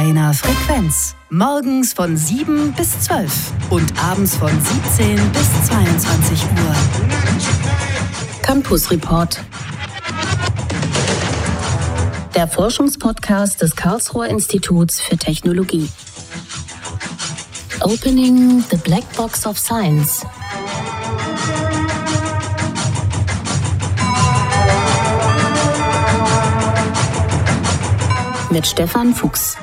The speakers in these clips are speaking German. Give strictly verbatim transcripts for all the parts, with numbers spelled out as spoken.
Einer Frequenz. Morgens von sieben bis zwölf und abends von siebzehn bis zweiundzwanzig Uhr. Campus Report. Der Forschungspodcast des Karlsruher Instituts für Technologie. Opening the Black Box of Science. Mit Stefan Fuchs.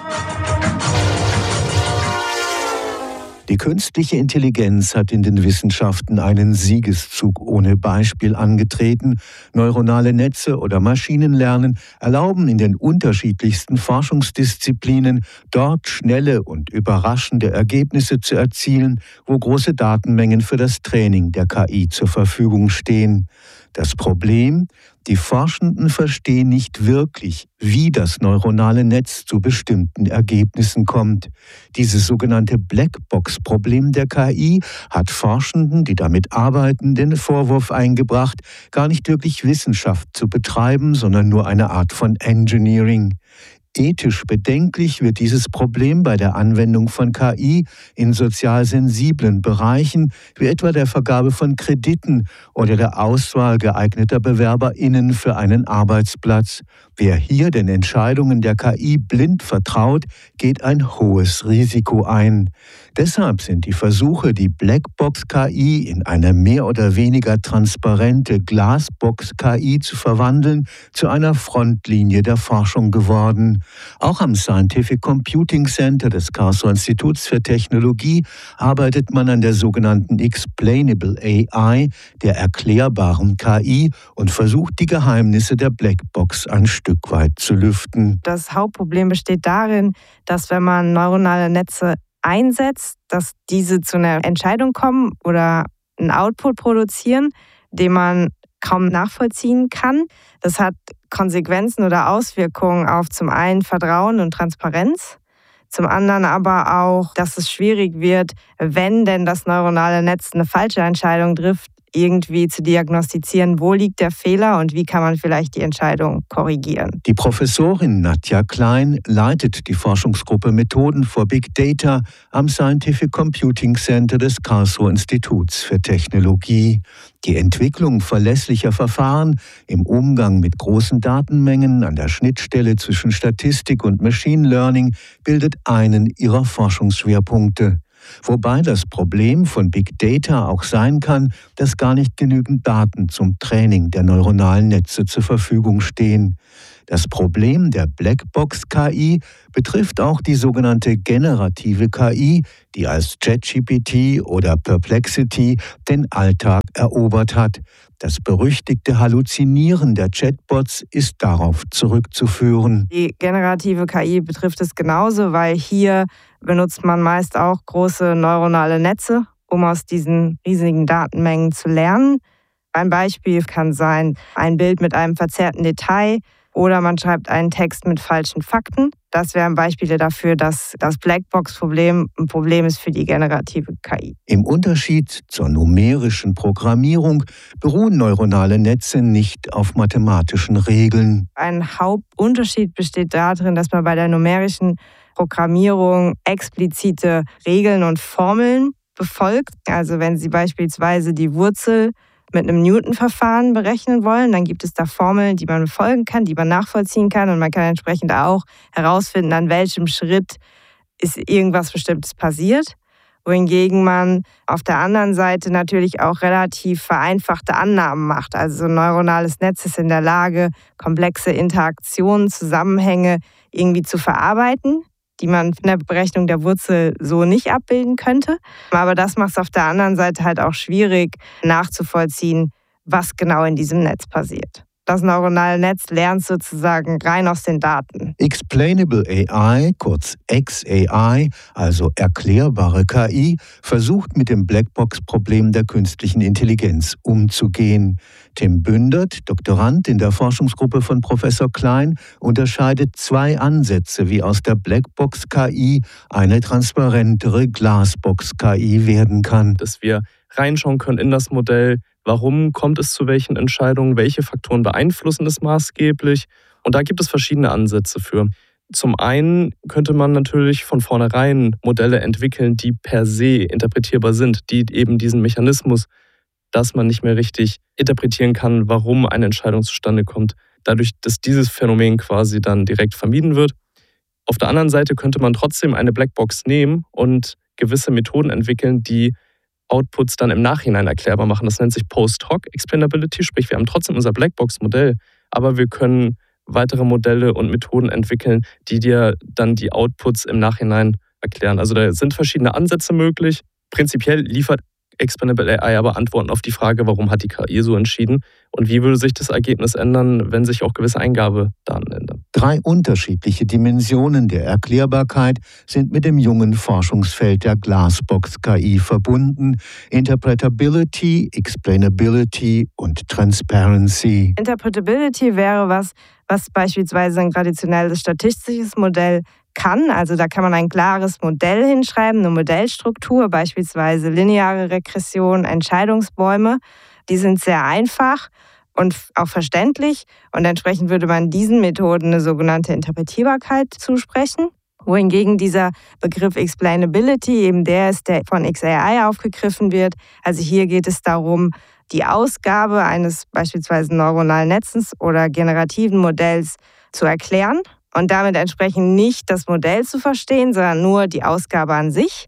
Die künstliche Intelligenz hat in den Wissenschaften einen Siegeszug ohne Beispiel angetreten. Neuronale Netze oder Maschinenlernen erlauben in den unterschiedlichsten Forschungsdisziplinen dort schnelle und überraschende Ergebnisse zu erzielen, wo große Datenmengen für das Training der K I zur Verfügung stehen. Das Problem: Die Forschenden verstehen nicht wirklich, wie das neuronale Netz zu bestimmten Ergebnissen kommt. Dieses sogenannte Blackbox-Problem der K I hat Forschenden, die damit arbeiten, den Vorwurf eingebracht, gar nicht wirklich Wissenschaft zu betreiben, sondern nur eine Art von Engineering. Ethisch bedenklich wird dieses Problem bei der Anwendung von K I in sozial sensiblen Bereichen, wie etwa der Vergabe von Krediten oder der Auswahl geeigneter BewerberInnen für einen Arbeitsplatz. Wer hier den Entscheidungen der K I blind vertraut, geht ein hohes Risiko ein. Deshalb sind die Versuche, die Blackbox-K I in eine mehr oder weniger transparente Glasbox-K I zu verwandeln, zu einer Frontlinie der Forschung geworden. Auch am Scientific Computing Center des Karlsruher Instituts für Technologie arbeitet man an der sogenannten Explainable A I, der erklärbaren K I, und versucht, die Geheimnisse der Blackbox ein Stück weit zu lüften. Das Hauptproblem besteht darin, dass wenn man neuronale Netze einsetzt, dass diese zu einer Entscheidung kommen oder einen Output produzieren, den man kaum nachvollziehen kann. Das hat Konsequenzen oder Auswirkungen auf zum einen Vertrauen und Transparenz, zum anderen aber auch, dass es schwierig wird, wenn denn das neuronale Netz eine falsche Entscheidung trifft, irgendwie zu diagnostizieren, wo liegt der Fehler und wie kann man vielleicht die Entscheidung korrigieren. Die Professorin Nadja Klein leitet die Forschungsgruppe Methoden for Big Data am Scientific Computing Center des Karlsruher Instituts für Technologie. Die Entwicklung verlässlicher Verfahren im Umgang mit großen Datenmengen an der Schnittstelle zwischen Statistik und Machine Learning bildet einen ihrer Forschungsschwerpunkte. Wobei das Problem von Big Data auch sein kann, dass gar nicht genügend Daten zum Training der neuronalen Netze zur Verfügung stehen. Das Problem der Blackbox-K I betrifft auch die sogenannte generative K I, die als ChatGPT oder Perplexity den Alltag erobert hat. Das berüchtigte Halluzinieren der Chatbots ist darauf zurückzuführen. Die generative K I betrifft es genauso, weil hier benutzt man meist auch große neuronale Netze, um aus diesen riesigen Datenmengen zu lernen. Ein Beispiel kann sein, ein Bild mit einem verzerrten Detail oder man schreibt einen Text mit falschen Fakten. Das wären Beispiele dafür, dass das Blackbox-Problem ein Problem ist für die generative K I. Im Unterschied zur numerischen Programmierung beruhen neuronale Netze nicht auf mathematischen Regeln. Ein Hauptunterschied besteht darin, dass man bei der numerischen Programmierung explizite Regeln und Formeln befolgt. Also wenn Sie beispielsweise die Wurzel mit einem Newton-Verfahren berechnen wollen, dann gibt es da Formeln, die man befolgen kann, die man nachvollziehen kann und man kann entsprechend auch herausfinden, an welchem Schritt ist irgendwas Bestimmtes passiert. Wohingegen man auf der anderen Seite natürlich auch relativ vereinfachte Annahmen macht. Also so ein neuronales Netz ist in der Lage, komplexe Interaktionen, Zusammenhänge irgendwie zu verarbeiten, die man in der Berechnung der Wurzel so nicht abbilden könnte. Aber das macht es auf der anderen Seite halt auch schwierig nachzuvollziehen, was genau in diesem Netz passiert. Das neuronale Netz lernt sozusagen rein aus den Daten. Explainable A I, kurz X A I, also erklärbare K I, versucht mit dem Blackbox-Problem der künstlichen Intelligenz umzugehen. Tim Bündert, Doktorand in der Forschungsgruppe von Professor Klein, unterscheidet zwei Ansätze, wie aus der Blackbox-K I eine transparentere Glasbox-K I werden kann. Dass wir reinschauen können in das Modell, warum kommt es zu welchen Entscheidungen, welche Faktoren beeinflussen es maßgeblich. Und da gibt es verschiedene Ansätze für. Zum einen könnte man natürlich von vornherein Modelle entwickeln, die per se interpretierbar sind, die eben diesen Mechanismus, dass man nicht mehr richtig interpretieren kann, warum eine Entscheidung zustande kommt, dadurch, dass dieses Phänomen quasi dann direkt vermieden wird. Auf der anderen Seite könnte man trotzdem eine Blackbox nehmen und gewisse Methoden entwickeln, die Outputs dann im Nachhinein erklärbar machen. Das nennt sich Post-Hoc-Explainability, sprich wir haben trotzdem unser Blackbox-Modell, aber wir können weitere Modelle und Methoden entwickeln, die dir dann die Outputs im Nachhinein erklären. Also da sind verschiedene Ansätze möglich. Prinzipiell liefert Explainable A I aber Antworten auf die Frage, warum hat die K I so entschieden und wie würde sich das Ergebnis ändern, wenn sich auch gewisse Eingabedaten ändern. Drei unterschiedliche Dimensionen der Erklärbarkeit sind mit dem jungen Forschungsfeld der Glassbox-K I verbunden: Interpretability, Explainability und Transparency. Interpretability wäre was, was beispielsweise ein traditionelles statistisches Modell kann. Also da kann man ein klares Modell hinschreiben, eine Modellstruktur, beispielsweise lineare Regression, Entscheidungsbäume. Die sind sehr einfach und auch verständlich und entsprechend würde man diesen Methoden eine sogenannte Interpretierbarkeit zusprechen. Wohingegen dieser Begriff Explainability eben der ist, der von X A I aufgegriffen wird. Also hier geht es darum, die Ausgabe eines beispielsweise neuronalen Netzes oder generativen Modells zu erklären und damit entsprechend nicht das Modell zu verstehen, sondern nur die Ausgabe an sich.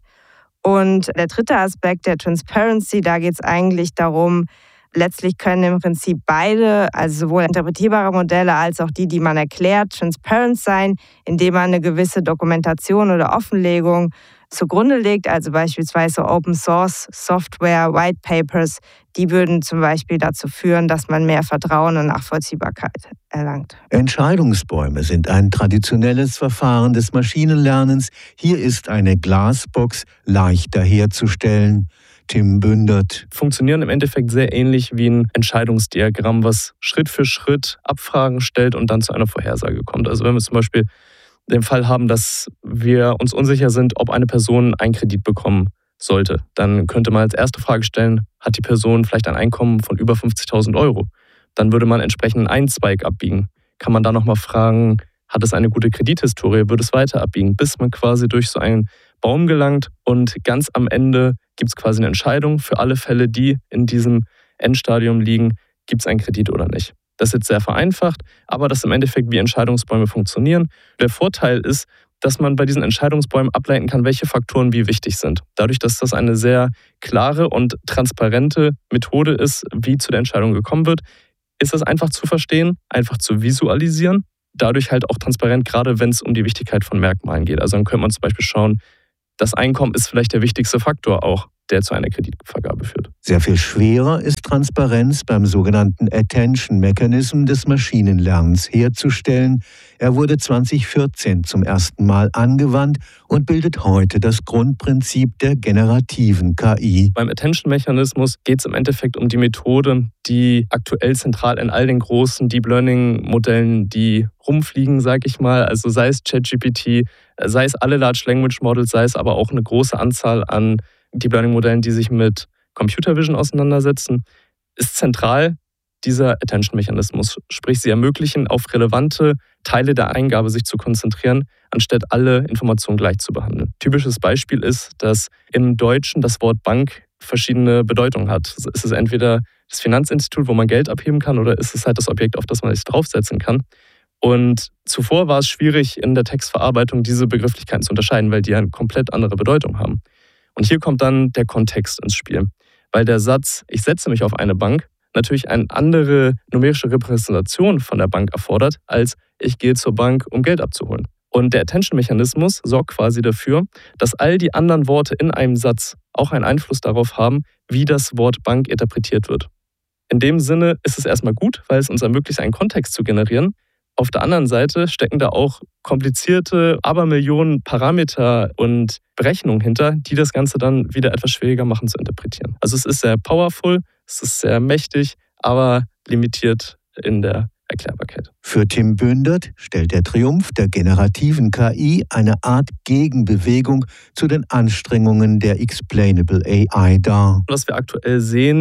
Und der dritte Aspekt der Transparency, da geht es eigentlich darum, letztlich können im Prinzip beide, also sowohl interpretierbare Modelle als auch die, die man erklärt, transparent sein, indem man eine gewisse Dokumentation oder Offenlegung zugrunde legt, also beispielsweise Open Source Software, White Papers, die würden zum Beispiel dazu führen, dass man mehr Vertrauen und Nachvollziehbarkeit erlangt. Entscheidungsbäume sind ein traditionelles Verfahren des Maschinenlernens. Hier ist eine Glassbox leichter herzustellen. Tim Bündert. Funktionieren im Endeffekt sehr ähnlich wie ein Entscheidungsdiagramm, was Schritt für Schritt Abfragen stellt und dann zu einer Vorhersage kommt. Also wenn wir zum Beispiel den Fall haben, dass wir uns unsicher sind, ob eine Person einen Kredit bekommen sollte, dann könnte man als erste Frage stellen, hat die Person vielleicht ein Einkommen von über fünfzigtausend Euro? Dann würde man entsprechend einen Zweig abbiegen. Kann man dann nochmal fragen, hat es eine gute Kredithistorie, würde es weiter abbiegen, bis man quasi durch so einen Baum gelangt und ganz am Ende gibt es quasi eine Entscheidung für alle Fälle, die in diesem Endstadium liegen, gibt es einen Kredit oder nicht. Das ist jetzt sehr vereinfacht, aber das ist im Endeffekt, wie Entscheidungsbäume funktionieren. Der Vorteil ist, dass man bei diesen Entscheidungsbäumen ableiten kann, welche Faktoren wie wichtig sind. Dadurch, dass das eine sehr klare und transparente Methode ist, wie zu der Entscheidung gekommen wird, ist es einfach zu verstehen, einfach zu visualisieren. Dadurch halt auch transparent, gerade wenn es um die Wichtigkeit von Merkmalen geht. Also dann könnte man zum Beispiel schauen, das Einkommen ist vielleicht der wichtigste Faktor auch, der zu einer Kreditvergabe führt. Sehr viel schwerer ist Transparenz beim sogenannten Attention Mechanism des Maschinenlernens herzustellen. Er wurde zweitausendvierzehn zum ersten Mal angewandt und bildet heute das Grundprinzip der generativen K I. Beim Attention-Mechanismus geht es im Endeffekt um die Methode, die aktuell zentral in all den großen Deep Learning-Modellen, die rumfliegen, sage ich mal, also sei es ChatGPT, sei es alle Large Language Models, sei es aber auch eine große Anzahl an Deep Learning-Modellen, die sich mit Computer Vision auseinandersetzen, ist zentral dieser Attention-Mechanismus. Sprich, sie ermöglichen, auf relevante Teile der Eingabe sich zu konzentrieren, anstatt alle Informationen gleich zu behandeln. Typisches Beispiel ist, dass im Deutschen das Wort Bank verschiedene Bedeutungen hat. Ist es entweder das Finanzinstitut, wo man Geld abheben kann, oder ist es halt das Objekt, auf das man sich draufsetzen kann? Und zuvor war es schwierig, in der Textverarbeitung diese Begrifflichkeiten zu unterscheiden, weil die eine komplett andere Bedeutung haben. Und hier kommt dann der Kontext ins Spiel. Weil der Satz, ich setze mich auf eine Bank, natürlich eine andere numerische Repräsentation von der Bank erfordert, als ich gehe zur Bank, um Geld abzuholen. Und der Attention-Mechanismus sorgt quasi dafür, dass all die anderen Worte in einem Satz auch einen Einfluss darauf haben, wie das Wort Bank interpretiert wird. In dem Sinne ist es erstmal gut, weil es uns ermöglicht, einen Kontext zu generieren. Auf der anderen Seite stecken da auch komplizierte Abermillionen Parameter und Berechnungen hinter, die das Ganze dann wieder etwas schwieriger machen zu interpretieren. Also es ist sehr powerful, es ist sehr mächtig, aber limitiert in der Erklärbarkeit. Für Tim Bündert stellt der Triumph der generativen K I eine Art Gegenbewegung zu den Anstrengungen der Explainable A I dar. Was wir aktuell sehen,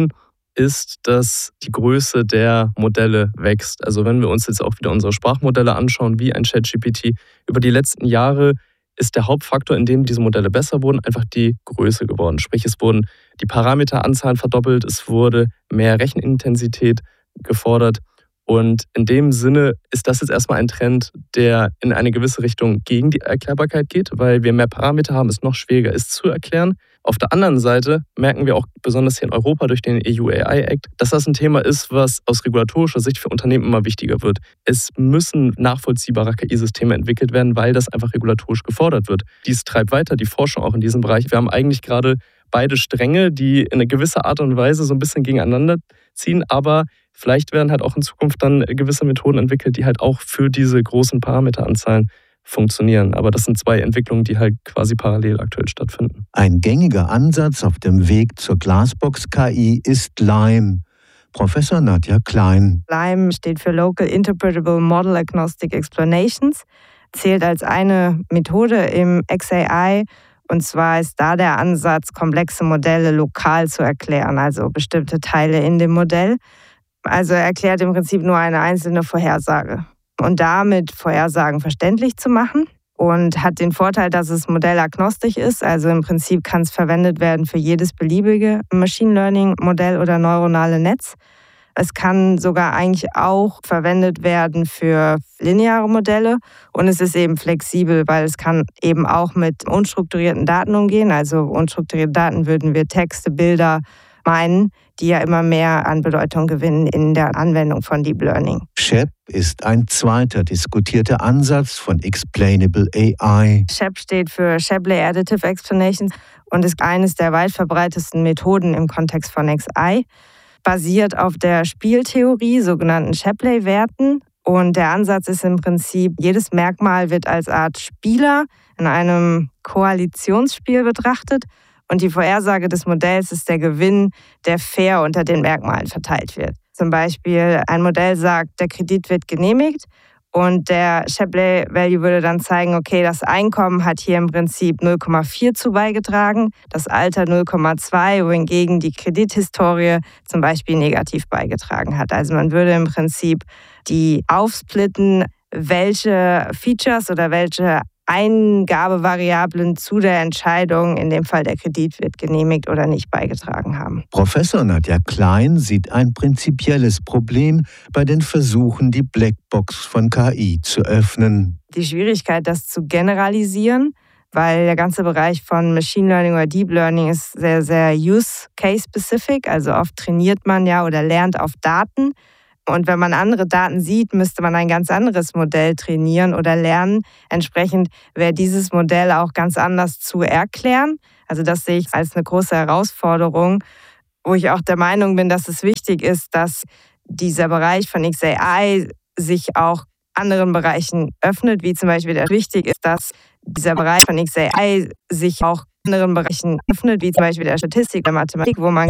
ist, dass die Größe der Modelle wächst. Also wenn wir uns jetzt auch wieder unsere Sprachmodelle anschauen, wie ein ChatGPT, über die letzten Jahre ist der Hauptfaktor, in dem diese Modelle besser wurden, einfach die Größe geworden. Sprich, es wurden die Parameteranzahlen verdoppelt, es wurde mehr Rechenintensität gefordert. Und in dem Sinne ist das jetzt erstmal ein Trend, der in eine gewisse Richtung gegen die Erklärbarkeit geht, weil wir mehr Parameter haben, es noch schwieriger ist zu erklären. Auf der anderen Seite merken wir auch besonders hier in Europa durch den E U A I Act, dass das ein Thema ist, was aus regulatorischer Sicht für Unternehmen immer wichtiger wird. Es müssen nachvollziehbare K I-Systeme entwickelt werden, weil das einfach regulatorisch gefordert wird. Dies treibt weiter die Forschung auch in diesem Bereich. Wir haben eigentlich gerade beide Stränge, die in einer gewisser Art und Weise so ein bisschen gegeneinander ziehen, aber vielleicht werden halt auch in Zukunft dann gewisse Methoden entwickelt, die halt auch für diese großen Parameteranzahlen funktionieren. Aber das sind zwei Entwicklungen, die halt quasi parallel aktuell stattfinden. Ein gängiger Ansatz auf dem Weg zur Glassbox-K I ist LIME. Professor Nadja Klein. LIME steht für Local Interpretable Model Agnostic Explanations, zählt als eine Methode im X A I. Und zwar ist da der Ansatz, komplexe Modelle lokal zu erklären, also bestimmte Teile in dem Modell. Also er erklärt im Prinzip nur eine einzelne Vorhersage. Und damit Vorhersagen verständlich zu machen und hat den Vorteil, dass es modellagnostisch ist. Also im Prinzip kann es verwendet werden für jedes beliebige Machine Learning Modell oder neuronale Netz. Es kann sogar eigentlich auch verwendet werden für lineare Modelle und es ist eben flexibel, weil es kann eben auch mit unstrukturierten Daten umgehen. Also unstrukturierte Daten würden wir Texte, Bilder meinen, die ja immer mehr an Bedeutung gewinnen in der Anwendung von Deep Learning. S H E P ist ein zweiter diskutierter Ansatz von Explainable A I. S H E P steht für Shapley Additive Explanations und ist eines der weit verbreitetsten Methoden im Kontext von X I. Basiert auf der Spieltheorie, sogenannten Shapley-Werten. Und der Ansatz ist im Prinzip, jedes Merkmal wird als Art Spieler in einem Koalitionsspiel betrachtet. Und die Vorhersage des Modells ist der Gewinn, der fair unter den Merkmalen verteilt wird. Zum Beispiel ein Modell sagt, der Kredit wird genehmigt. Und der Shapley Value würde dann zeigen, okay, das Einkommen hat hier im Prinzip null Komma vier zu beigetragen, das Alter null Komma zwei, wohingegen die Kredithistorie zum Beispiel negativ beigetragen hat. Also man würde im Prinzip die aufsplitten, welche Features oder welche Eingabevariablen zu der Entscheidung, in dem Fall der Kredit wird genehmigt oder nicht, beigetragen haben. Professor Nadja Klein sieht ein prinzipielles Problem bei den Versuchen, die Blackbox von K I zu öffnen. Die Schwierigkeit, das zu generalisieren, weil der ganze Bereich von Machine Learning oder Deep Learning ist sehr, sehr use-case-specific. Also oft trainiert man ja oder lernt auf Daten. Und wenn man andere Daten sieht, müsste man ein ganz anderes Modell trainieren oder lernen. Entsprechend wäre dieses Modell auch ganz anders zu erklären. Also das sehe ich als eine große Herausforderung, wo ich auch der Meinung bin, dass es wichtig ist, dass dieser Bereich von X A I sich auch anderen Bereichen öffnet, wie zum Beispiel der wichtig ist, dass dieser Bereich von X A I sich auch anderen Bereichen öffnet, wie zum Beispiel der Statistik, der Mathematik, wo man